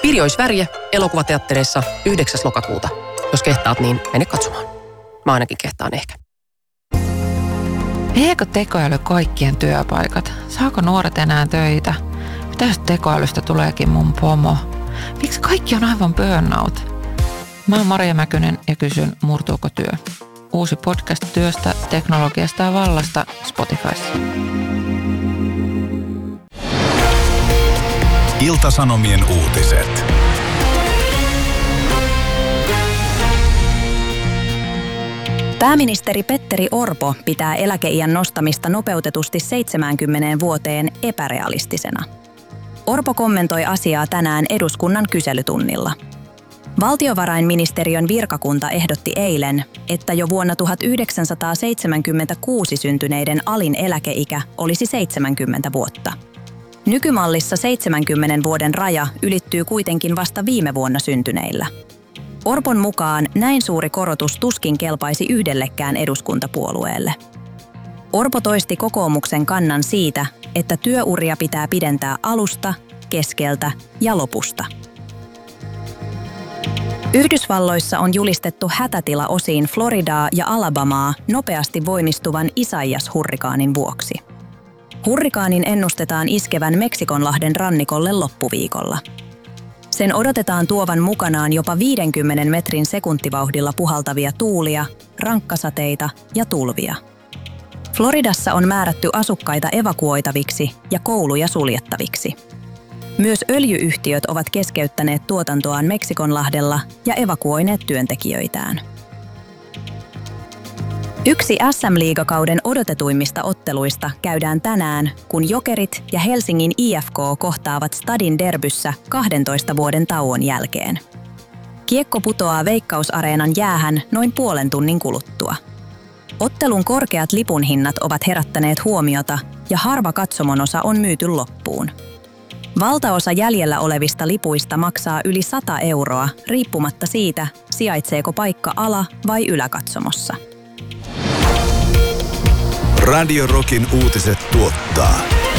Kirjoisvärjä elokuvateattereissa 9. lokakuuta. Jos kehtaat, niin mene katsomaan. Mä ainakin kehtaan ehkä. Viekö tekoäly kaikkien työpaikat? Saako nuoret enää töitä? Mitä jos tekoälystä tuleekin mun pomo? Miksi kaikki on aivan burnout? Mä oon Maria Mäkynen ja kysyn, murtuuko työ? Uusi podcast työstä, teknologiasta ja vallasta Spotifyssa. Ilta-Sanomien uutiset. Pääministeri Petteri Orpo pitää eläkeiän nostamista nopeutetusti 70 vuoteen epärealistisena. Orpo kommentoi asiaa tänään eduskunnan kyselytunnilla. Valtiovarainministeriön virkakunta ehdotti eilen, että jo vuonna 1976 syntyneiden alin eläkeikä olisi 70 vuotta. Nykymallissa 70 vuoden raja ylittyy kuitenkin vasta viime vuonna syntyneillä. Orpon mukaan näin suuri korotus tuskin kelpaisi yhdellekään eduskuntapuolueelle. Orpo toisti kokoomuksen kannan siitä, että työuria pitää pidentää alusta, keskeltä ja lopusta. Yhdysvalloissa on julistettu hätätila osiin Floridaa ja Alabamaa nopeasti voimistuvan Isaias-hurrikaanin vuoksi. Hurrikaanin ennustetaan iskevän Meksikonlahden rannikolle loppuviikolla. Sen odotetaan tuovan mukanaan jopa 50 metrin sekuntivauhdilla puhaltavia tuulia, rankkasateita ja tulvia. Floridassa on määrätty asukkaita evakuoitaviksi ja kouluja suljettaviksi. Myös öljy-yhtiöt ovat keskeyttäneet tuotantoaan Meksikonlahdella ja evakuoineet työntekijöitään. Yksi SM-liigakauden odotetuimmista otteluista käydään tänään, kun Jokerit ja Helsingin IFK kohtaavat Stadin derbyssä 12 vuoden tauon jälkeen. Kiekko putoaa Veikkausareenan jäähän noin puolen tunnin kuluttua. Ottelun korkeat lipunhinnat ovat herättäneet huomiota ja harva katsomonosa on myyty loppuun. Valtaosa jäljellä olevista lipuista maksaa yli 100 euroa riippumatta siitä, sijaitseeko paikka ala- vai yläkatsomossa. Radio Rockin uutiset tuottaa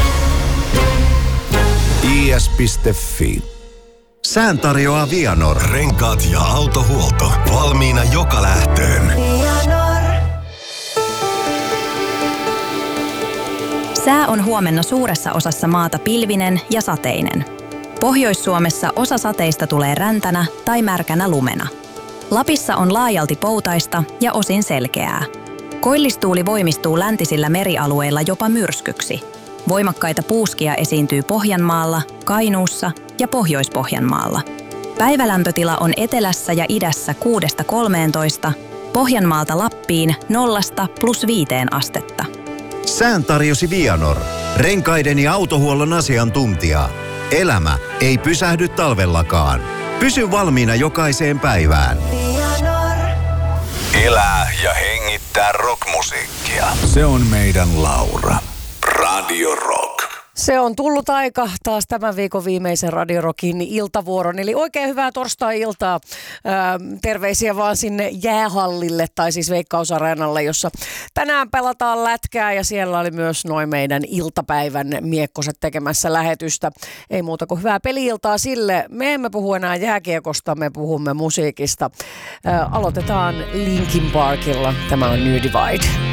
is.fi. Sään tarjoaa Vianor. Renkaat ja autohuolto valmiina joka lähtöön. Sää on huomenna suuressa osassa maata pilvinen ja sateinen. Pohjois-Suomessa osa sateista tulee räntänä tai märkänä lumena. Lapissa on laajalti poutaista ja osin selkeää. Koillistuuli voimistuu läntisillä merialueilla jopa myrskyksi. Voimakkaita puuskia esiintyy Pohjanmaalla, Kainuussa ja Pohjois-Pohjanmaalla. Päivälämpötila on etelässä ja idässä 6–13, Pohjanmaalta Lappiin 0–+5 astetta. Sään tarjosi Vianor. Renkaiden ja autohuollon asiantuntija. Elämä ei pysähdy talvellakaan. Pysy valmiina jokaiseen päivään. Elää ja hengittää rockmusiikkia. Se on meidän Laura. Radio Rock. Se on tullut aika taas tämän viikon viimeisen Radio Rockin iltavuoron. Eli oikein hyvää torstai-iltaa. Terveisiä vaan sinne jäähallille tai siis Veikkausareenalle, jossa tänään pelataan lätkää ja siellä oli myös noin meidän iltapäivän miekkoset tekemässä lähetystä. Ei muuta kuin hyvää peli-iltaa sille. Me emme puhu enää jääkiekosta, me puhumme musiikista. Aloitetaan Linkin Parkilla. Tämä on New Divide.